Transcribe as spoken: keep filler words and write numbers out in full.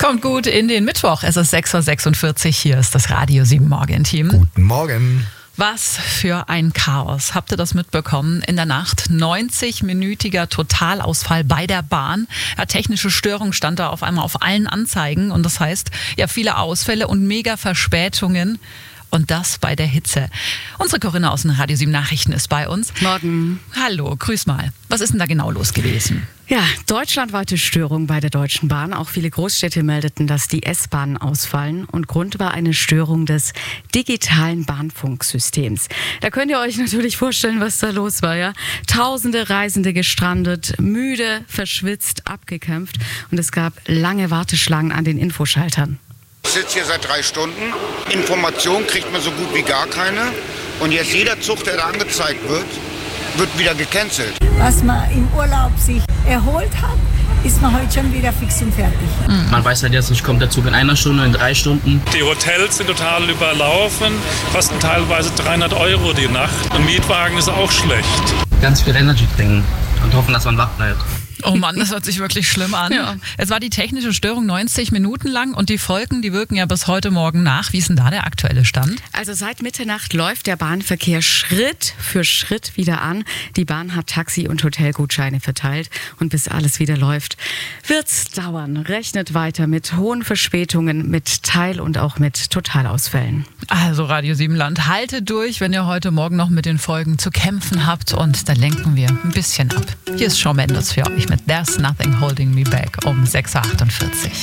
Kommt gut in den Mittwoch. Es ist sechs Uhr sechsundvierzig. Hier ist das Radio sieben Morgen-Team. Guten Morgen. Was für ein Chaos. Habt ihr das mitbekommen? In der Nacht neunzig-minütiger Totalausfall bei der Bahn. Ja, technische Störung stand da auf einmal auf allen Anzeigen. Und das heißt, ja, viele Ausfälle und mega Verspätungen. Und das bei der Hitze. Unsere Corinna aus den Radio sieben Nachrichten ist bei uns. Morgen. Hallo, grüß mal. Was ist denn da genau los gewesen? Ja, deutschlandweite Störung bei der Deutschen Bahn. Auch viele Großstädte meldeten, dass die S-Bahnen ausfallen. Und Grund war eine Störung des digitalen Bahnfunksystems. Da könnt ihr euch natürlich vorstellen, was da los war. Ja? Tausende Reisende gestrandet, müde, verschwitzt, abgekämpft. Und es gab lange Warteschlangen an den Infoschaltern. Ich sitze hier seit drei Stunden. Information kriegt man so gut wie gar keine. Und jetzt jeder Zug, der da angezeigt wird, wird wieder gecancelt. Was man im Urlaub sich erholt hat, ist man heute schon wieder fix und fertig. Mhm. Man weiß halt jetzt nicht, kommt der Zug in einer Stunde, in drei Stunden. Die Hotels sind total überlaufen, kosten teilweise dreihundert Euro die Nacht. Ein Mietwagen ist auch schlecht. Ganz viel Energy trinken und hoffen, dass man wach bleibt. Oh Mann, das hört sich wirklich schlimm an. Ja. Es war die technische Störung neunzig Minuten lang und die Folgen, die wirken ja bis heute Morgen nach. Wie ist denn da der aktuelle Stand? Also seit Mitternacht läuft der Bahnverkehr Schritt für Schritt wieder an. Die Bahn hat Taxi- und Hotelgutscheine verteilt. Und bis alles wieder läuft, wird's dauern. Rechnet weiter mit hohen Verspätungen, mit Teil- und auch mit Totalausfällen. Also Radio sieben Land, haltet durch, wenn ihr heute Morgen noch mit den Folgen zu kämpfen habt. Und dann lenken wir ein bisschen ab. Hier ist Shawn Mendes für euch mit There's Nothing Holding Me Back um sechs Uhr achtundvierzig.